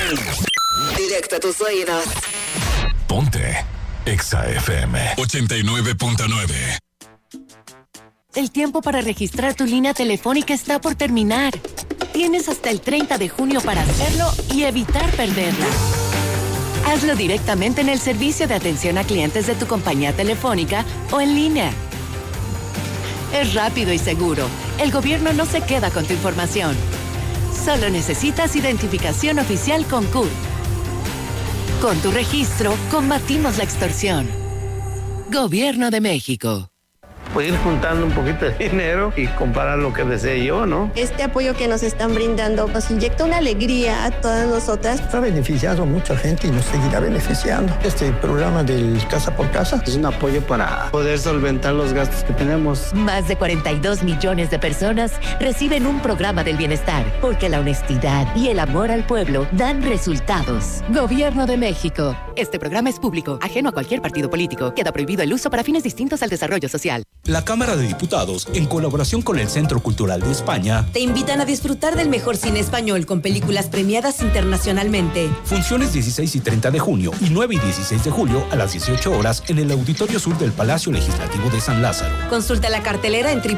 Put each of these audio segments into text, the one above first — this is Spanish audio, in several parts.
Directo a tus oídos. Ponte Exa FM 89.9. El tiempo para registrar tu línea telefónica está por terminar. Tienes hasta el 30 de junio para hacerlo y evitar perderla. Hazlo directamente en el servicio de atención a clientes de tu compañía telefónica o en línea. Es rápido y seguro. El gobierno no se queda con tu información. Solo necesitas identificación oficial con CURP. Con tu registro, combatimos la extorsión. Gobierno de México. Pues ir juntando un poquito de dinero y comprar lo que desee yo, ¿no? Este apoyo que nos están brindando nos inyecta una alegría a todas nosotras. Ha beneficiado a mucha gente y nos seguirá beneficiando. Este programa del Casa por Casa es un apoyo para poder solventar los gastos que tenemos. Más de 42 millones de personas reciben un programa del bienestar, porque la honestidad y el amor al pueblo dan resultados. Gobierno de México. Este programa es público, ajeno a cualquier partido político. Queda prohibido el uso para fines distintos al desarrollo social. La Cámara de Diputados, en colaboración con el Centro Cultural de España, te invitan a disfrutar del mejor cine español con películas premiadas internacionalmente. Funciones 16 y 30 de junio y 9 y 16 de julio a las 18 horas en el Auditorio Sur del Palacio Legislativo de San Lázaro. Consulta la cartelera en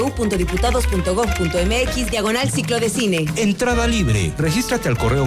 www.diputados.gov.mx/ciclo de cine. Entrada libre. Regístrate al correo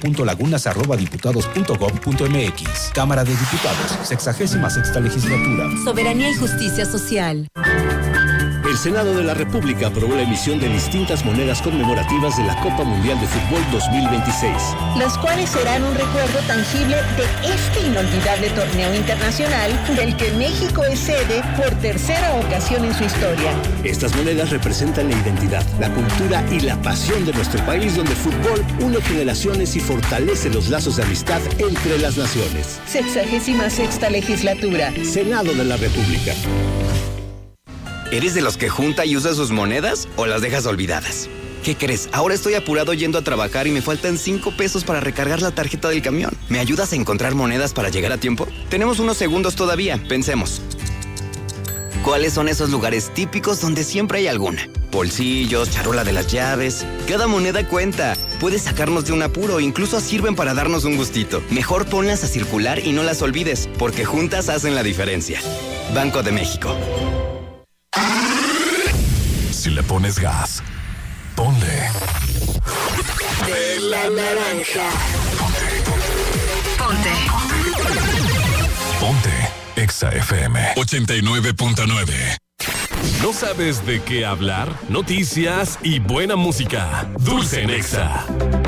gabriela.lagunas@diputados.gov.mx. Cámara de Diputados, 66ª legislatura. Soberanía y justicia social. El Senado de la República aprobó la emisión de distintas monedas conmemorativas de la Copa Mundial de Fútbol 2026. Las cuales serán un recuerdo tangible de este inolvidable torneo internacional del que México es sede por tercera ocasión en su historia. Estas monedas representan la identidad, la cultura y la pasión de nuestro país, donde el fútbol une generaciones y fortalece los lazos de amistad entre las naciones. 66ª legislatura. Senado de la República. ¿Eres de los que junta y usa sus monedas o las dejas olvidadas? ¿Qué crees? Ahora estoy apurado yendo a trabajar y me faltan 5 pesos para recargar la tarjeta del camión. ¿Me ayudas a encontrar monedas para llegar a tiempo? Tenemos unos segundos todavía, pensemos. ¿Cuáles son esos lugares típicos donde siempre hay alguna? Bolsillos, charola de las llaves. Cada moneda cuenta. Puedes sacarnos de un apuro, incluso sirven para darnos un gustito. Mejor ponlas a circular y no las olvides, porque juntas hacen la diferencia. Banco de México. Si le pones gas, ponle. De la naranja. Ponte. Ponte Exa FM 89.9. ¿No sabes de qué hablar? Noticias y buena música. Dulce en Exa.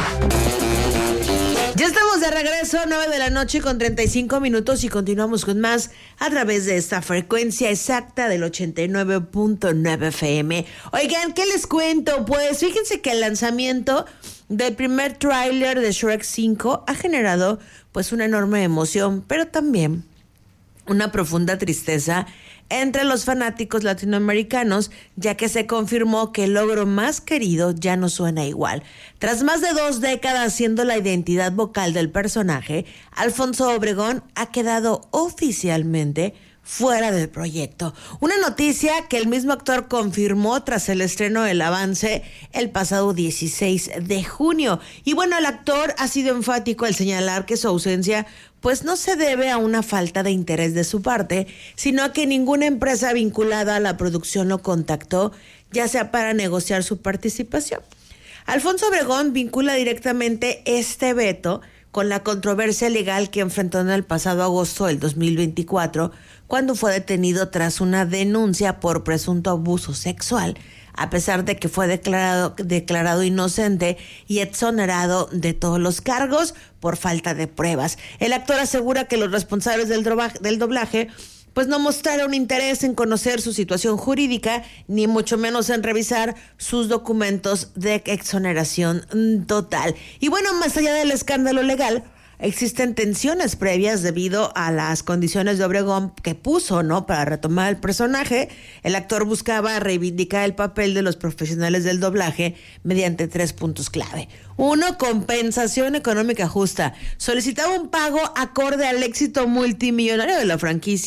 Ya estamos de regreso, 9:35 y continuamos con más a través de esta frecuencia exacta del 89.9 FM. Oigan, ¿qué les cuento? Pues fíjense que el lanzamiento del primer tráiler de Shrek 5 ha generado pues una enorme emoción, pero también una profunda tristeza entre los fanáticos latinoamericanos, ya que se confirmó que el logro más querido ya no suena igual. Tras más de 2 décadas siendo la identidad vocal del personaje, Alfonso Obregón ha quedado oficialmente fuera del proyecto. Una noticia que el mismo actor confirmó tras el estreno del avance el pasado 16 de junio. Y bueno, el actor ha sido enfático al señalar que su ausencia pues no se debe a una falta de interés de su parte, sino a que ninguna empresa vinculada a la producción lo contactó, ya sea para negociar su participación. Alfonso Obregón vincula directamente este veto con la controversia legal que enfrentó en el pasado agosto del 2024, cuando fue detenido tras una denuncia por presunto abuso sexual, a pesar de que fue declarado inocente y exonerado de todos los cargos por falta de pruebas. El actor asegura que los responsables del doblaje pues no mostraron interés en conocer su situación jurídica, ni mucho menos en revisar sus documentos de exoneración total. Y bueno, más allá del escándalo legal, existen tensiones previas debido a las condiciones de Obregón que puso, ¿no?, para retomar el personaje. El actor buscaba reivindicar el papel de los profesionales del doblaje mediante 3 puntos clave. 1, compensación económica justa. Solicitaba un pago acorde al éxito multimillonario de la franquicia,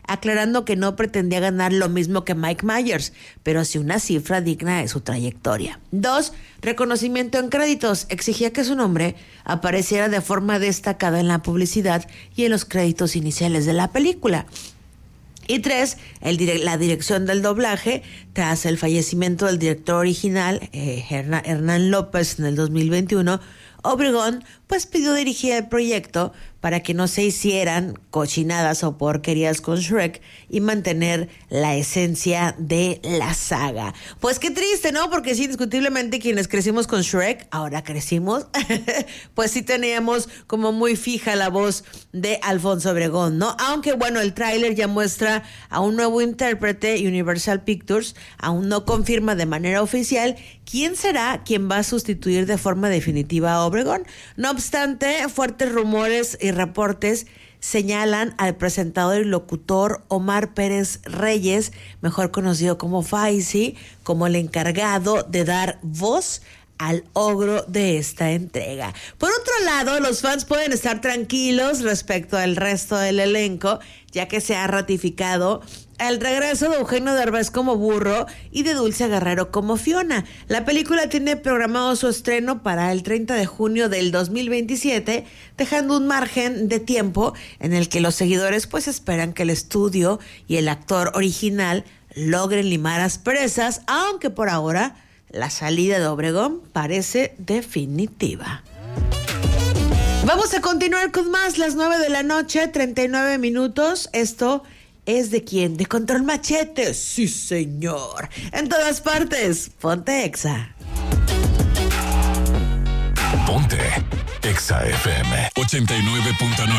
aclarando que no pretendía ganar lo mismo que Mike Myers, pero sí una cifra digna de su trayectoria. 2. Reconocimiento en créditos. Exigía que su nombre apareciera de forma destacada en la publicidad y en los créditos iniciales de la película. Y 3, la dirección del doblaje. Tras el fallecimiento del director original, Hernán López, en el 2021, Obregón pues pidió dirigir el proyecto para que no se hicieran cochinadas o porquerías con Shrek y mantener la esencia de la saga. Pues qué triste, ¿no? Porque sí, indiscutiblemente quienes crecimos con Shrek, ahora crecimos, pues sí teníamos como muy fija la voz de Alfonso Obregón, ¿no? Aunque bueno, el tráiler ya muestra a un nuevo intérprete. Universal Pictures aún no confirma de manera oficial quién será quien va a sustituir de forma definitiva a Obregón. No obstante, fuertes rumores y reportes señalan al presentador y locutor Omar Pérez Reyes, mejor conocido como Faisy, como el encargado de dar voz al ogro de esta entrega. Por otro lado, los fans pueden estar tranquilos respecto al resto del elenco, ya que se ha ratificado el regreso de Eugenio Derbez como Burro y de Dulce Guerrero como Fiona. La película tiene programado su estreno para el 30 de junio del 2027, dejando un margen de tiempo en el que los seguidores pues esperan que el estudio y el actor original logren limar asperezas, aunque por ahora la salida de Obregón parece definitiva. Vamos a continuar con más, las 9 de la noche, 39 minutos. Esto es ¿de quién? De Control Machete. Sí, señor. En todas partes, ponte Exa. Ponte Exa FM 89.9.